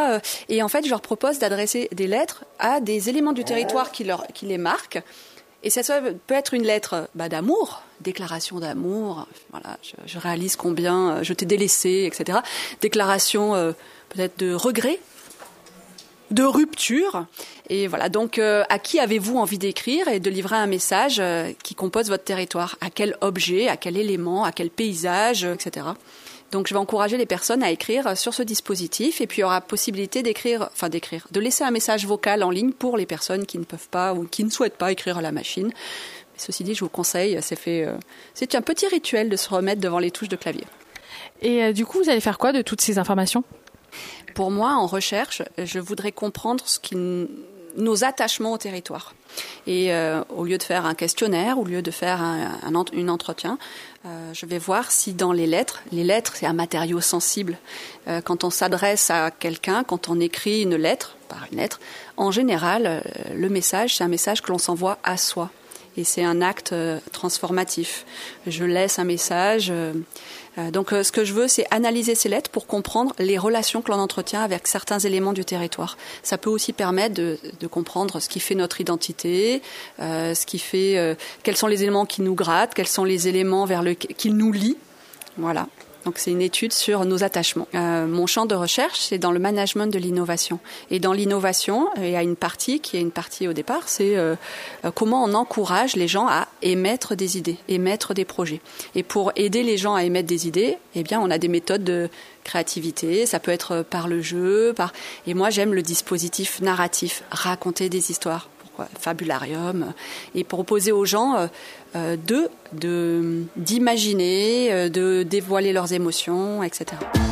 Et en fait, je leur propose d'adresser des lettres à des éléments du territoire qui les marquent. Et ça peut être une lettre d'amour, déclaration d'amour, voilà, je réalise combien je t'ai délaissé, etc. Déclaration peut-être de regret, de rupture. Et voilà, donc à qui avez-vous envie d'écrire et de livrer un message qui compose votre territoire? À quel objet, à quel élément, à quel paysage, etc. Donc je vais encourager les personnes à écrire sur ce dispositif et puis il y aura possibilité de laisser un message vocal en ligne pour les personnes qui ne peuvent pas ou qui ne souhaitent pas écrire à la machine. Mais ceci dit, je vous conseille, c'est un petit rituel de se remettre devant les touches de clavier. Et du coup, vous allez faire quoi de toutes ces informations ? Pour moi, en recherche, je voudrais comprendre nos attachements au territoire. Et au lieu de faire un questionnaire, au lieu de faire un entretien, je vais voir si dans les lettres c'est un matériau sensible. Quand on s'adresse à quelqu'un, quand on écrit une lettre, en général, le message, c'est un message que l'on s'envoie à soi. Et c'est un acte transformatif. Je laisse un message. Donc ce que je veux, c'est analyser ces lettres pour comprendre les relations que l'on entretient avec certains éléments du territoire. Ça peut aussi permettre de comprendre ce qui fait notre identité, quels sont les éléments qui nous grattent, quels sont les éléments qui nous lient. Voilà. Donc c'est une étude sur nos attachements. Mon champ de recherche, c'est dans le management de l'innovation. Et dans l'innovation, il y a une partie au départ, c'est comment on encourage les gens à émettre des idées, émettre des projets. Et pour aider les gens à émettre des idées, eh bien, on a des méthodes de créativité. Ça peut être par le jeu, et moi j'aime le dispositif narratif, raconter des histoires. Fabularium, et proposer aux gens d'imaginer, de dévoiler leurs émotions, etc.